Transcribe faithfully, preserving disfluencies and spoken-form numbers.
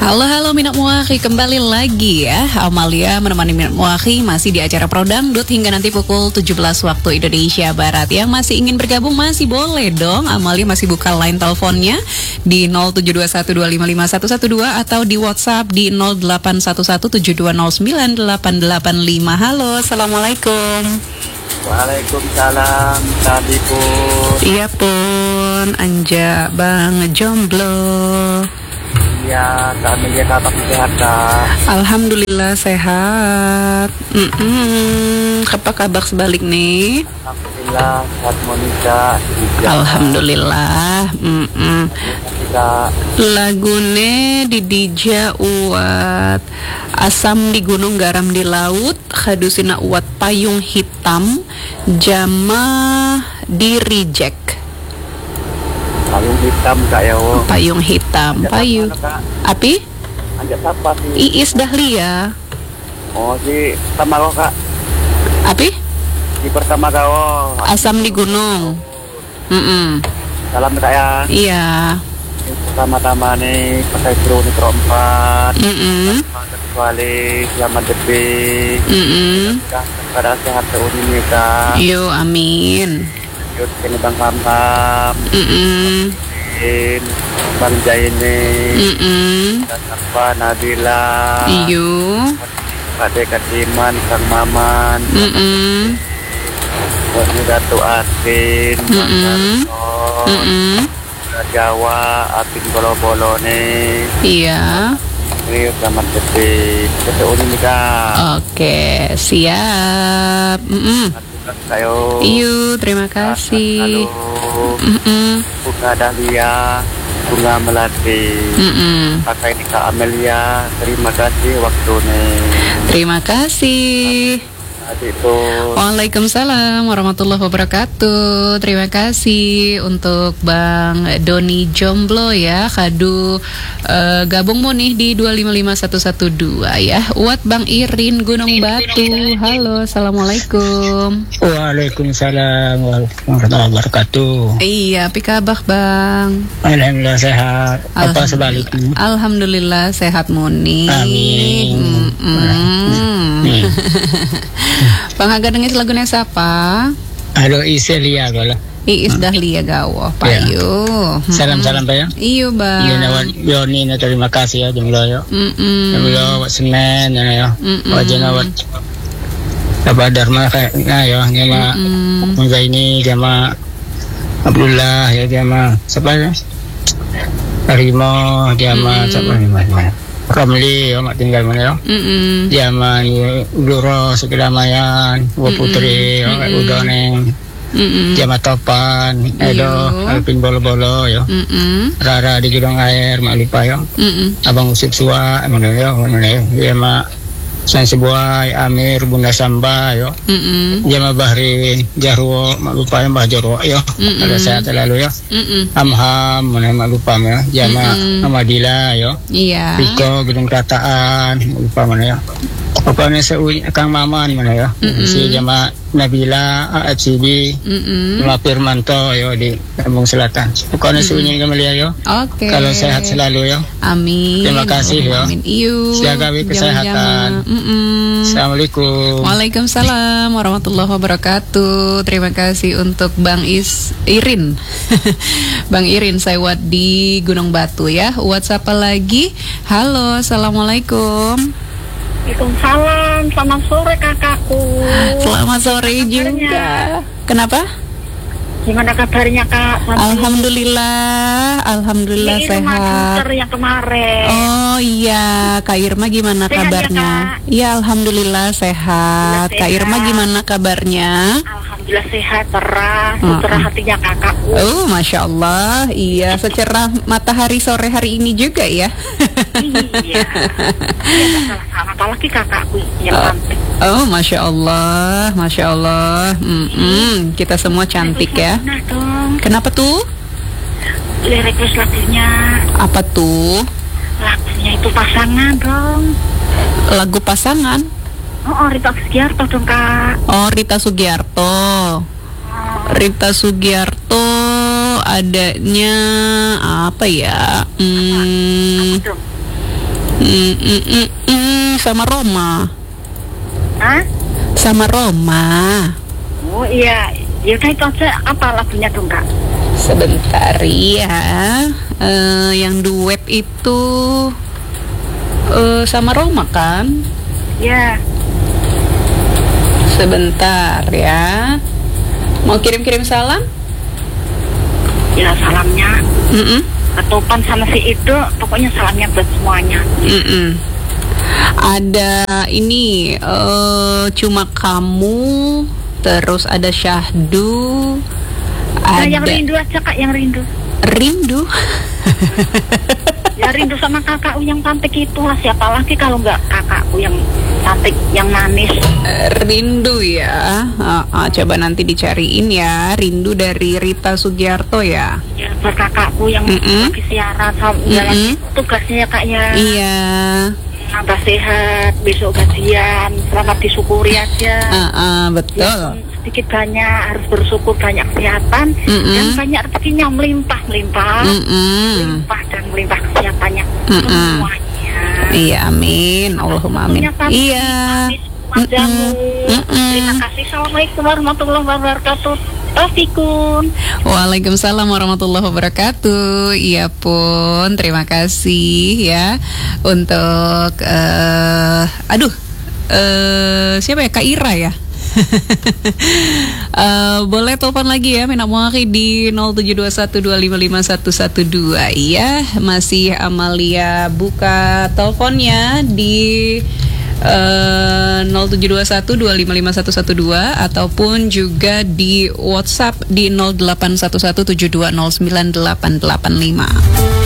Halo halo Minat Muakhi, kembali lagi ya Amalia menemani Minat Muakhi masih di acara Pro Dangdut hingga nanti pukul tujuh belas waktu Indonesia Barat. Yang masih ingin bergabung masih boleh dong. Amalia masih buka line teleponnya di nol tujuh dua satu dua lima lima satu satu dua atau di WhatsApp di nol delapan satu satu tujuh dua nol sembilan delapan delapan lima. Halo, Assalamualaikum. Waalaikumsalam, tadi pun. Iya pun, Anja Bang Jomblo. Iya, kami lihat apa sehat kak? Alhamdulillah sehat. Mm-mm. Apa kabar sebalik nih? Alhamdulillah sehat Monica. Alhamdulillah. Mm-mm. Lagune di Dija Uat, asam di gunung garam di laut, kadusina uat payung hitam, jama di reject. Payung hitam kak ya. Oh. Payung hitam, Anjat payung. Api? Anjat apa sih? Iis Dahlia. Oh si pertama kok kak. Api? Di pertama kak oh. Asam di gunung. Mm-mm. Salam kak ya. Iya. Pertama-tama nih pakai bro nih empat. Mm-mm. Kecuali selamat detik. Mm-mm. Pada sehat seuni nih kak. Yo, amin. Yuk ini Bang Pam-Pam. Mm-mm. Bang Jaini. Mm-mm. Dan apa Nabila. Iyo. Pak Dekat Iman, Kang Maman. Mm-mm. Buat Datu Atin. Mm-mm. Mm-mm. Jawa, Atin Bolo-Bolo nih. Iya. Ini selamat detik. Keseuni nih kak. Oke, siap. Mm-mm. Ayo. Iyo, terima kasih. Halo. Mm-mm. Bunga Dahlia, Bunga Melati. Mm-mm. Kakak ini Kak Amelia, terima kasih waktunya. Terima kasih. Adik pun. Waalaikumsalam warahmatullahi wabarakatuh. Terima kasih untuk Bang Doni Jomblo ya. Kado uh, gabung mau nih di dua lima lima satu satu dua ya. Uat Bang Irin Gunung Batu. Halo, Assalamualaikum. Waalaikumsalam warahmatullahi wabarakatuh. Iya, apa kabar Bang? Alhamdulillah sehat. Apa sebaliknya? Alhamdulillah sehat Muni. Amin. Mm-mm. Bang Haga dengis lagunya siapa? Halo Iselia kalau. Iis Dahlia Gawo, Payu. Salam-salam Pak ya. Iyo Bang. Iya nawat Yoni na terima kasih ya Jomblo ya. Mm-mm. Jomblo wat Senin ya. Wajah nawat. Apa Dharma kayak nah ya sama Mungga ini sama Abdullah ya sama siapa ya? Arimo sama siapa nih Mas? Ramli ya mak tinggal mana ya? Mm-mm. Zaman Luro Sekidamayan, Wa Putri, ya Udoneng, Jama Topan, Edo, Alpin Bolo-Bolo ya. Mm-mm. Rara di Gudang Air, Mak Lipa ya. Mm-mm. Abang Usip Sua, mana ya, mana ya. Jama San Sebuai, Amir, Bunda Samba ya. Mm-mm. Jama Bahri, Jarwo, Mak Lupa ya, Mbah Jarwo ya. Ada sehat lalu ya. Mm-mm. Amham, mana Mak Lupa ya. Jama Amadila ya. Iya. Riko, Gedung Kataan, lupa mana ya. Pokoknya seunya Kang Maman mana ya. Mm-mm. Si Jama Nabila, A F C B, Mm-mm. Jama Firmanto yo di Kampung Selatan. Pokoknya seunya Kamalia yo. Oke. Kalau sehat selalu yo. Amin. Terima kasih ya. Amin. Iyo. Siagawi kesehatan. Mm-mm. Assalamualaikum. Waalaikumsalam warahmatullahi wabarakatuh. Terima kasih untuk Bang Is Irin. Bang Irin saya Wat di Gunung Batu ya. WhatsApp lagi. Halo, Assalamualaikum. Waalaikumsalam, selamat sore kakakku. Selamat sore juga. Kenapa? Gimana kabarnya kak? Sampai Alhamdulillah, alhamdulillah ini sehat. rumah yang kemarin. Oh iya, Kak Irma gimana Sehat ya, kabarnya? Kak? Iya, alhamdulillah sehat. Alhamdulillah Kak Irma sehat. gimana kabarnya? Alhamdulillah sehat, cerah, Mm-mm. secerah hatinya kakakku. Oh, masya Allah, iya secerah matahari sore hari ini juga ya. Iya. Iya, salah-salah. Apalagi kakakku yang cantik. Oh, masya Allah, masya Allah. Mm-mm, kita semua cantik ya. Nah dong, Kenapa tuh? lirik terus lagunya, Apa tuh? lagunya itu pasangan dong. Lagu pasangan? Oh, oh Rita Sugiarto dong kak. Oh, Rita Sugiarto. Rita Sugiarto adanya apa ya? Hmm, Dong. Mm, mm, mm, mm, sama Roma. Hah? Sama Roma. Oh iya, yaudah itu aja. Apa lagunya dong kak? Sebentar ya. Eh, yang duet itu eh, sama Roma kan? Ya. Sebentar ya. Mau kirim-kirim salam? Ya salamnya Mm-mm. ke Topan sama si itu. Pokoknya salamnya buat semuanya. Mm-mm. Ada ini eh, cuma kamu, terus ada Syahdu, Nah, ada yang rindu aja kak, yang rindu. Rindu. Ya rindu sama kakakku yang cantik itu lah. Siapa lagi kalau nggak kakakku yang cantik, yang manis. Eh, Rindu ya. Ah, ah, coba nanti dicariin ya. Rindu dari Rita Sugiarto ya. Ya buat kakakku yang Mm-mm. lagi siaran sama jalan Mm-mm. tugasnya ya kak ya. Iya. Nambah sehat, besok gajian, selamat disyukuri aja. Ah, ah, betul. Ya, sedikit banyak harus bersyukur, banyak kesehatan Mm-mm. dan banyak rezekinya melimpah melimpah Mm-mm. melimpah dan melimpah kesehatannya Mm-mm. semuanya. Iya, amin. Allahumma amin. Punya kami, Iya. kami semuajamu. Mm-mm. Terima kasih. Assalamualaikum warahmatullahi wabarakatuh. Tafikun. Waalaikumsalam warahmatullahi wabarakatuh. Iya pun, terima kasih ya untuk eh aduh eh siapa ya, Kak Ira ya. Eh, boleh telepon lagi ya Mina Muakhi di nol tujuh dua satu dua lima lima satu satu dua ya. Masih Amalia buka teleponnya di Uh, nol tujuh dua satu dua lima lima satu satu dua ataupun juga di WhatsApp di nol delapan satu satu tujuh dua nol sembilan delapan delapan lima.